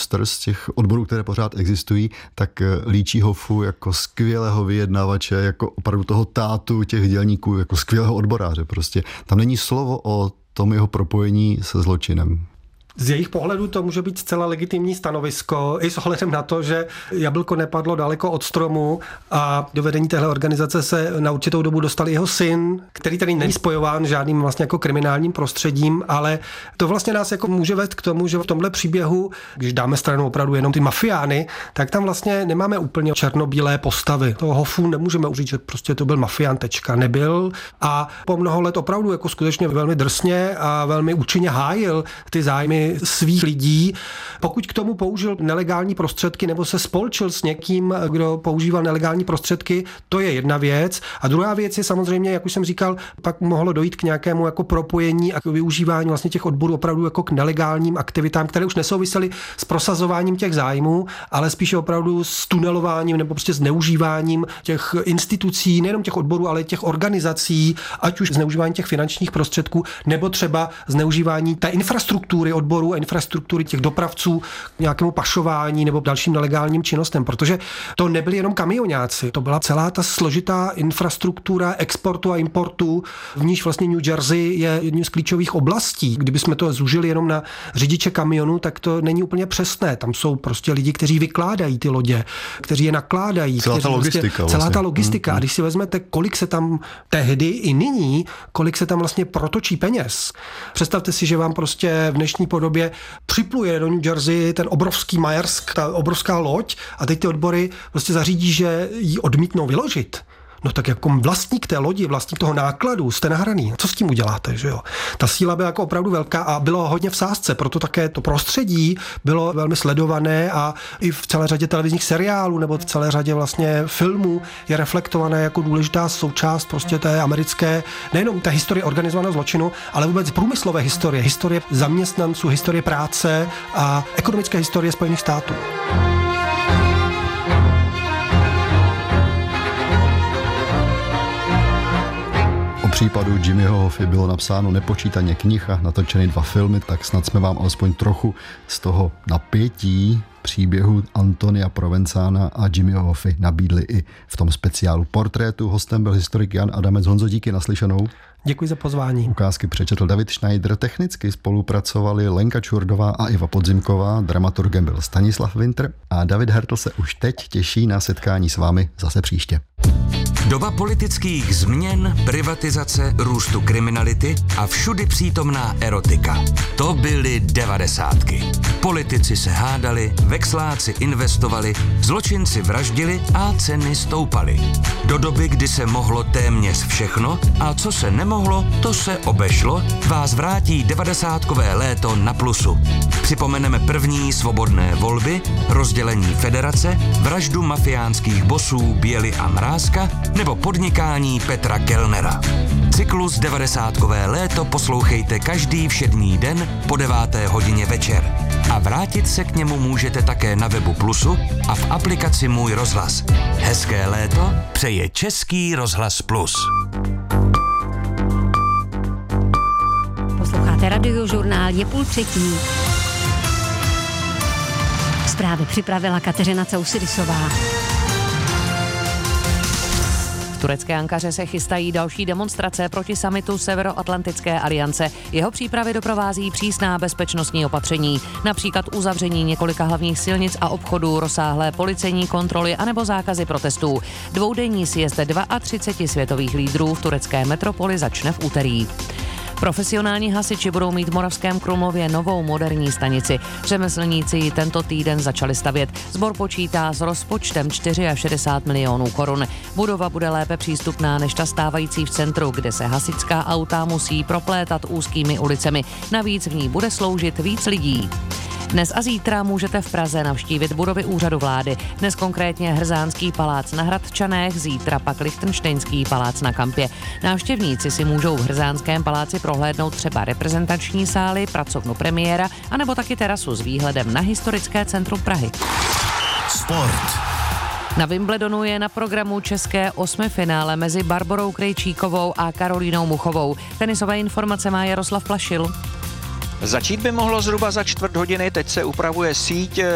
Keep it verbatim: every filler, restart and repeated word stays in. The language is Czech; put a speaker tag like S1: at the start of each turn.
S1: rosters, z těch odborů, které pořád existují, tak líčí Hoffu jako skvělého vyjednavače, jako opravdu toho tátu těch dělníků, jako skvělého odboráře prostě. Tam není slovo o tom jeho propojení se zločinem.
S2: Z jejich pohledu to může být zcela legitimní stanovisko, i s ohledem na to, že jablko nepadlo daleko od stromu a do vedení téhle organizace se na určitou dobu dostal jeho syn, který tady není spojován žádným vlastně jako kriminálním prostředím, ale to vlastně nás jako může vést k tomu, že v tomhle příběhu, když dáme stranou opravdu jenom ty mafiány, tak tam vlastně nemáme úplně černobílé postavy. Toho Hoffu nemůžeme říct, že prostě to byl mafián, tečka, nebyl a po mnoho let opravdu jako skutečně velmi drsně a velmi účinně hájil ty zájmy svých lidí. Pokud k tomu použil nelegální prostředky nebo se spolčil s někým, kdo používal nelegální prostředky, to je jedna věc. A druhá věc je samozřejmě, jak už jsem říkal, pak mohlo dojít k nějakému jako propojení a k využívání vlastně těch odborů opravdu jako k nelegálním aktivitám, které už nesouvisely s prosazováním těch zájmů, ale spíše opravdu s tunelováním nebo prostě zneužíváním těch institucí, nejenom těch odborů, ale těch organizací, ať už zneužívání těch finančních prostředků, nebo třeba zneužívání té infrastruktury odborů a infrastruktury těch dopravců k nějakému pašování nebo dalším nelegálním činnostem, protože to nebyli jenom kamionáci, to byla celá ta složitá infrastruktura exportu a importu, v níž vlastně New Jersey je jedním z klíčových oblastí. Kdybychom to zúžili jenom na řidiče kamionů, tak to není úplně přesné. Tam jsou prostě lidi, kteří vykládají ty lodě, kteří je nakládají.
S1: Celá ta logistika.
S2: Vlastně,
S1: vlastně.
S2: Celá ta logistika. A když si vezmete, kolik se tam tehdy i nyní, kolik se tam vlastně protočí peněz. Představte si, že vám prostě v dnešní podobě připluje do New Jersey ten obrovský Maersk, ta obrovská loď a teď ty odbory prostě zařídí, že ji odmítnou vyložit. No tak jako vlastník té lodi, vlastník toho nákladu, jste nahraný. Co s tím uděláte, že jo? Ta síla byla jako opravdu velká a bylo hodně v sázce, proto také to prostředí bylo velmi sledované a i v celé řadě televizních seriálů nebo v celé řadě vlastně filmů je reflektované jako důležitá součást prostě té americké, nejenom té historie organizovaného zločinu, ale vůbec průmyslové historie, historie zaměstnanců, historie práce a ekonomické historie Spojených států.
S1: O případu Jimmyho Hoffy bylo napsáno nepočítaně knih a natočeny dva filmy, tak snad jsme vám alespoň trochu z toho napětí příběhu Antonia Provenzana a Jimmyho Hoffy nabídli i v tom speciálu Portrétu. Hostem byl historik Jan Adamec. Honzo, díky, naslyšenou.
S2: Děkuji za pozvání.
S1: Ukázky přečetl David Schneider, technicky spolupracovali Lenka Čurdová a Iva Podzimková, dramaturgem byl Stanislav Winter a David Hertl se už teď těší na setkání s vámi zase příště.
S3: Doba politických změn, privatizace, růstu kriminality a všudy přítomná erotika. To byly devadesátky. Politici se hádali, vexláci investovali, zločinci vraždili a ceny stoupaly. Do doby, kdy se mohlo téměř všechno a co se nemohlo, to se obešlo, vás vrátí devadesátkové léto na Plusu. Připomeneme první svobodné volby, rozdělení federace, vraždu mafiánských bosů Běly a Mrázka nebo podnikání Petra Kellnera. Cyklus devadesátkové léto poslouchejte každý všední den po deváté hodině večer. A vrátit se k němu můžete také na webu Plusu a v aplikaci Můj rozhlas. Hezké léto přeje Český rozhlas Plus.
S4: Posloucháte Radiožurnál, je půl třetí. Zprávy připravila Kateřina Causidisová.
S5: V turecké Ankaře se chystají další demonstrace proti summitu Severoatlantické aliance. Jeho přípravy doprovází přísná bezpečnostní opatření, například uzavření několika hlavních silnic a obchodů, rozsáhlé policejní kontroly anebo zákazy protestů. Dvoudenní sjezd třicet dva světových lídrů v turecké metropoli začne v úterý. Profesionální hasiči budou mít v Moravském Krumlově novou moderní stanici. Řemeslníci ji tento týden začali stavět. Sbor počítá s rozpočtem šedesát čtyři milionů korun. Budova bude lépe přístupná než ta stávající v centru, kde se hasičská auta musí proplétat úzkými ulicemi. Navíc v ní bude sloužit víc lidí. Dnes a zítra můžete v Praze navštívit budovy úřadu vlády. Dnes konkrétně Hrzánský palác na Hradčanech, zítra pak Lichtenštejnský palác na Kampě. Návštěvníci si můžou v Hrzánském paláci prohlédnout třeba reprezentační sály, pracovnu premiéra, anebo taky terasu s výhledem na historické centrum Prahy.
S3: Sport.
S5: Na Wimbledonu je na programu české osmifinále mezi Barborou Krejčíkovou a Karolínou Muchovou. Tenisové informace má Jaroslav Plašil.
S6: Začít by mohlo zhruba za čtvrt hodiny, teď se upravuje síť.